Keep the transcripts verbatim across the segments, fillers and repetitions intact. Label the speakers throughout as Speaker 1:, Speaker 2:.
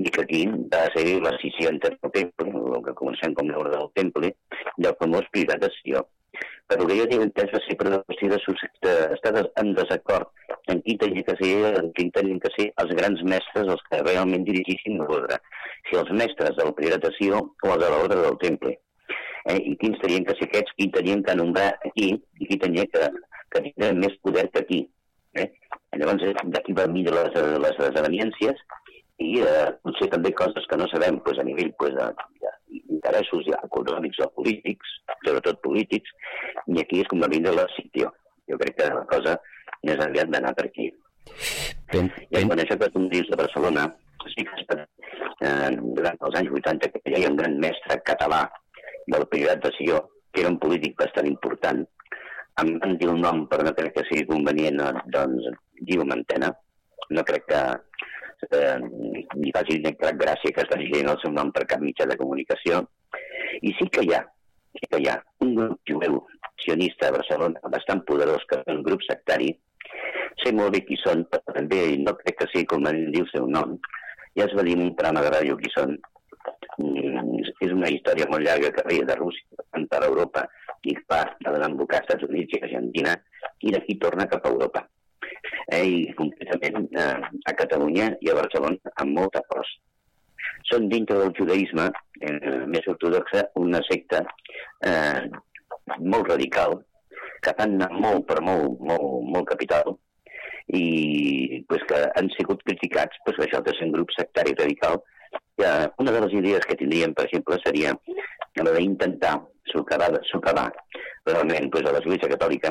Speaker 1: i que aquí va ser la scissió entre el temple, el que comencem com l'ordre del temple, i el famós Priorat de Sió. Però el que jo tinc entès va ser per una qüestió d'estar en desacord en qui tenia que ser, en qui tenien que ser els grans mestres, els que realment dirigissin l'ordre. Si els mestres del Priorat de Sió o els de l'ordre del temple. Eh? I quins tenien que ser aquests, qui tenien que nombrar aquí i qui tenia que, que tindre més poder que aquí. Eh? Llavors, d'aquí van venir les, les desavenències i eh, potser també coses que no sabem pues, a nivell pues, d'interessos ja, econòmics o polítics, sobretot polítics, i aquí és com va vindre la sitio. Jo crec que la cosa més aviat d'anar per aquí. Ben, I quan això que tu dius de Barcelona, sí que eh, durant els anys vuitanta que hi ha un gran mestre català del Priorat de Sió, que era un polític bastant important, em van dir un nom, però no crec que sigui convenient, doncs, diu Mantena. No crec que eh, ni faci cap gràcia que està llegint el seu nom per cap mitjà de comunicació. I sí que hi ha, sí que hi ha un grup jueu sionista a Barcelona bastant poderós, que és un grup sectari. Sé molt bé qui són, però també no crec que sigui convenient dir el seu nom. Ja es va dir en un programa de ràdio qui són. És una història molt llarga que veia de Rússia, per Europa, i va de desembocar als Estats Units i Argentina, i d'aquí torna cap a Europa. Eh, I concretament eh, a Catalunya i a Barcelona amb molta força. Són dintre del judaïsme eh, més ortodoxa una secta eh, molt radical, que fan molt per molt, molt, molt capital, i pues, que han sigut criticats pues, això de ser un grup sectari radical. Que una de les idees que tindríem, per exemple, seria la d'intentar socavar, socavar realment pues, a l'Església Catòlica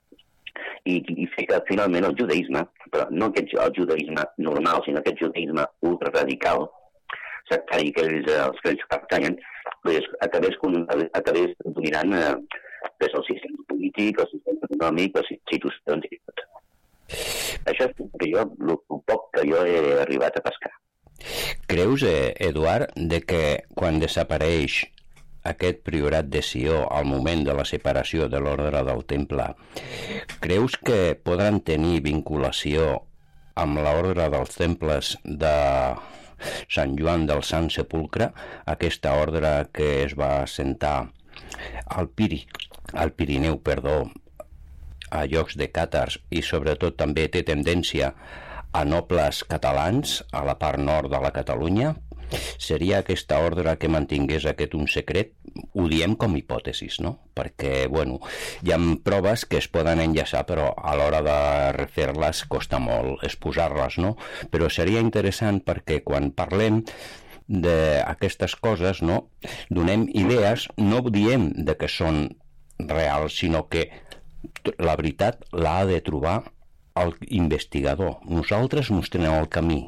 Speaker 1: i, i fer que finalment el judaïsme, però no aquest, el judaïsme normal, sinó aquest judaïsme ultraradical, sectari que ells, els que ells pertanyen, pues, acabés, acabés dominant eh, pues, el sistema polític, el sistema econòmic, les institucions i tot. Això és que jo, el poc que jo he arribat a pescar.
Speaker 2: Creus, eh, Eduard, de que quan desapareix aquest priorat de Sió al moment de la separació de l'ordre del temple, creus que podran tenir vinculació amb l'ordre dels temples de Sant Joan del Sant Sepulcre, aquesta ordre que es va assentar al, Piri, al Pirineu, perdó, a llocs de càtars, i sobretot també té tendència a nobles catalans a la part nord de la Catalunya? Seria aquesta ordre que mantingués aquest un secret? Ho diem com hipòtesis, no? Perquè, bueno, hi ha proves que es poden enllaçar, però a l'hora de refer-les costa molt exposar-les, no? Però seria interessant perquè quan parlem d'aquestes coses, no, donem idees, no diem de que són reals, sinó que la veritat l'ha de trobar el investigador. Nosaltres mostrem el camí.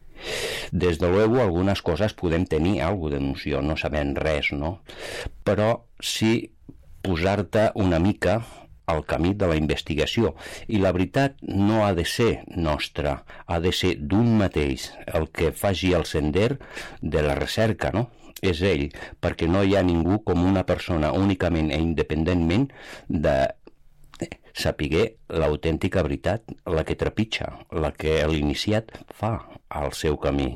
Speaker 2: Des de luego, algunes coses podem tenir alguna de noció, no sabem res, no? Però sí posar-te una mica al camí de la investigació. I la veritat no ha de ser nostra, ha de ser d'un mateix, el que faci el sender de la recerca, no? És ell, perquè no hi ha ningú com una persona únicament i independentment de sapiguer l'autèntica veritat, la que trepitja, la que l'iniciat fa al seu camí.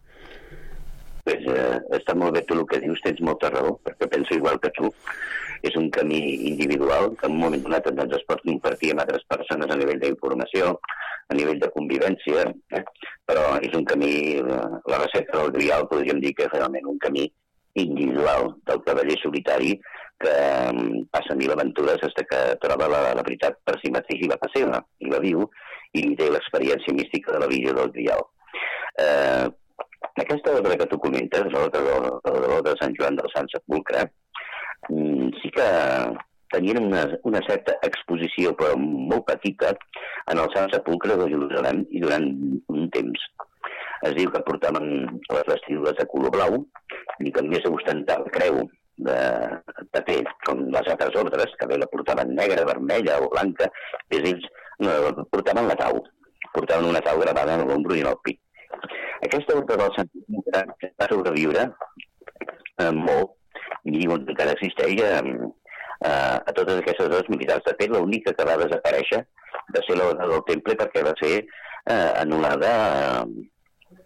Speaker 1: Pues, eh, està molt bé tu el que dius, tens molta raó, perquè penso igual que tu. És un camí individual que en un moment donat doncs, es pot compartir amb altres persones a nivell d'informació, a nivell de convivència, eh? Però és un camí, la recerca del Grial podríem dir que és realment un camí individual del cavaller solitari que passa mil aventures fins que troba la, la veritat per si mateix i la fa seva, i la viu, i té l'experiència mística de la visió del Grial. Eh, aquesta obra que tu comentes, l'ordre de, de Sant Joan del Sant Sepulcre, sí que tenien una, una certa exposició, però molt petita, en el Sant Sepulcre de Jerusalem i durant un temps. Es diu que portaven les vestidures de color blau i que només ostentava creu de paper, com les altres ordres, que bé la portaven negra, vermella o blanca, i ells no, portaven la tau, portaven una tau gravada en l'ombro i en el pit. Aquesta ordre del Sant Sepulcre va sobreviure eh, molt, i diuen que encara existeix eh, a totes aquestes hores militars. De fet, l'única que va desaparèixer va ser l'ordre del temple perquè va ser eh, anul·lada eh,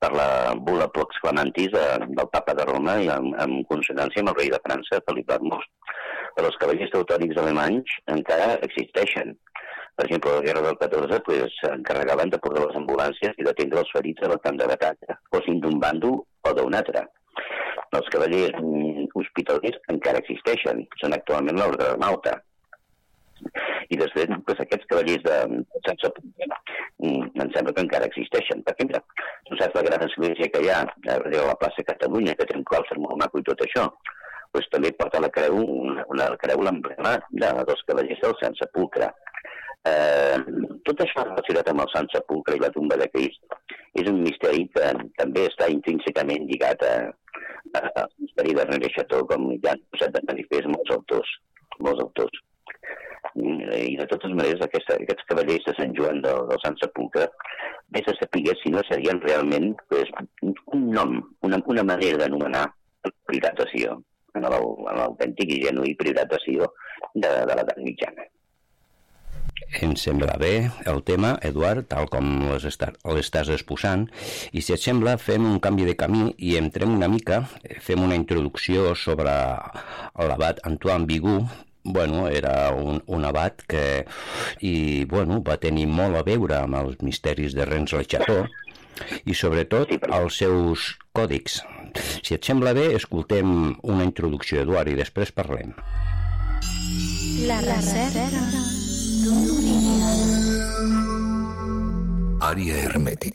Speaker 1: per la Bula Pax Clamantis de, del papa de Roma i en, en consonància amb el rei de França, Felip Hermós. Però els cavallers teutònics alemanys encara existeixen. Per exemple, a la Guerra del catorze pues, s'encarregaven de portar les ambulàncies i d'atendre els ferits a la camp de batalla, fossin d'un bàndol o d'un altre. Els cavallers hospitalers encara existeixen, són actualment l'Orde de Malta. I després, pues, aquests cavallers de Sant Sepulcre em sembla que encara existeixen. Per exemple, tu saps la gran església que hi ha a la plaça Catalunya, que té un claustre molt maco i tot això, pues, també porta la creu, una, una creu l'emblema de dos cavallers del Sant Sepulcre. Eh, tot això relacionat amb el Sant Sepulcre i la tomba de Crist és un misteri que també està intrínsecament lligat a, a, a l'història de René Chateau, com ja han posat de manifest molts autors. Molts autors. I de totes maneres aquesta, aquests cavallers de Sant Joan del, del Sant Sepulcre més a saber si no serien realment pues, un nom, una, una manera d'anomenar el Priorat de Sió, en l'autèntic i genuí Priorat de Sió de, de l'edat mitjana.
Speaker 2: Em sembla bé el tema, Eduard, tal com l'estàs exposant, i si et sembla fem un canvi de camí i entrem una mica, fem una introducció sobre l'abat Antoine Bigot. Bueno, era un, un abat que i, bueno, va tenir molt a veure amb els misteris de Rennes-le-Château i sobretot els seus còdics. Si et sembla bé, escoltem una introducció, Eduard, i després parlem.
Speaker 3: La recerca d'un original.
Speaker 4: Àrea hermètica.